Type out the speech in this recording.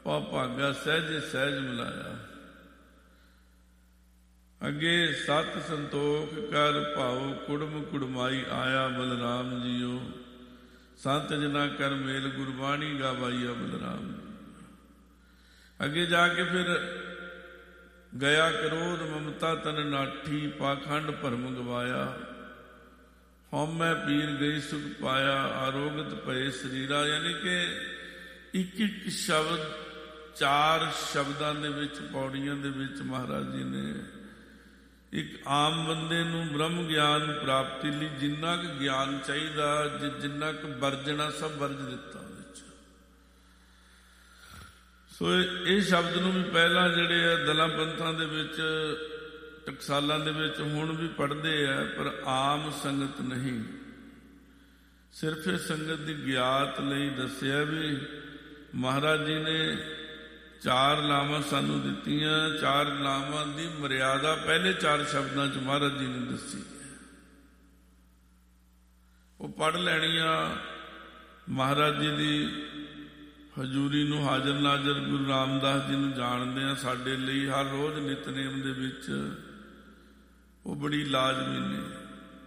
ਪਾ ਭਾਗਾ ਸਹਿਜੇ ਸਹਿਜ ਮਿਲਾਇਆ। ਅੱਗੇ ਸਤ ਸੰਤੋਖ ਕਰ ਭਾਉ ਕੁੜਮ ਕੁੜਮਾਈ ਆਇਆ ਬਲਰਾਮ ਜੀਓ। ਸੰਤ ਜਨਾ ਕਰ ਮੇਲ ਗੁਰਬਾਣੀ ਗਾਵਾਈਆ ਬਲਰਾਮ। ਅੱਗੇ ਜਾ ਕੇ ਫਿਰ ਗਿਆ ਕਰੋਧ ਮਮਤਾ ਤਨ ਨਾਠੀ ਪਾਖੰਡ ਭਰਮ ਗਵਾਇਆ। ਹਉਮੈ ਪੀਰ ਗਈ ਸੁਖ ਪਾਇਆ ਆਰੋਗਤ ਭਏ ਸਰੀਰਾ। ਯਾਨੀ ਕਿ ਇੱਕ ਇੱਕ ਸ਼ਬਦ 4 ਸ਼ਬਦਾਂ ਦੇ ਵਿੱਚ ਪੌੜੀਆਂ ਦੇ ਵਿੱਚ ਮਹਾਰਾਜ ਜੀ ਨੇ ਇੱਕ ਆਮ ਬੰਦੇ ਨੂੰ ਬ੍ਰਹਮ ਗਿਆਨ ਪ੍ਰਾਪਤੀ ਲਈ ਜਿੰਨਾ ਕੁ ਗਿਆਨ ਚਾਹੀਦਾ, ਜਿੰਨਾ ਕੁ ਵਰਜਣਾ ਸਭ ਵਰਜ ਦਿੱਤਾ ਵਿੱਚ। ਸੋ ਇਹ ਸ਼ਬਦ ਨੂੰ ਵੀ ਪਹਿਲਾਂ ਜਿਹੜੇ ਆ ਦਲਾਂ ਪੰਥਾਂ ਦੇ ਵਿੱਚ ਟਕਸਾਲਾਂ ਦੇ ਵਿੱਚ ਹੁਣ ਵੀ ਪੜ੍ਹਦੇ ਆ, ਪਰ ਆਮ ਸੰਗਤ ਨਹੀਂ। ਸਿਰਫ ਇਹ ਸੰਗਤ ਦੀ ਗਿਆਤ ਲਈ ਦੱਸਿਆ ਵੀ ਮਹਾਰਾਜ ਜੀ ਨੇ 4 ਲਾਵਾਂ ਸਾਨੂੰ ਦਿੱਤੀਆਂ। 4 ਲਾਵਾਂ ਦੀ ਮਰਿਆਦਾ ਪਹਿਲੇ 4 ਸ਼ਬਦਾਂ 'ਚ ਮਹਾਰਾਜ ਜੀ ਨੇ ਦੱਸੀ। ਉਹ ਪੜ੍ਹ ਲੈਣੀਆਂ। ਮਹਾਰਾਜ ਜੀ ਦੀ ਹਜ਼ੂਰੀ ਨੂੰ ਹਾਜ਼ਰ ਨਾਜ਼ਰ ਗੁਰੂ ਰਾਮਦਾਸ ਜੀ ਨੂੰ ਜਾਣਦੇ ਆ। ਸਾਡੇ ਲਈ ਹਰ ਰੋਜ਼ ਨਿਤਨੇਮ ਦੇ ਵਿੱਚ ਉਹ ਬੜੀ ਲਾਜ਼ਮੀ ਨੇ।